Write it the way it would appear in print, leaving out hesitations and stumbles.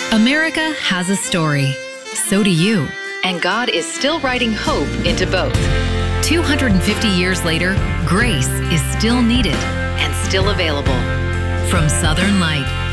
America has a story. So do you. And God is still writing hope into both. 250 years later, grace is still needed and still available. From Southern Light.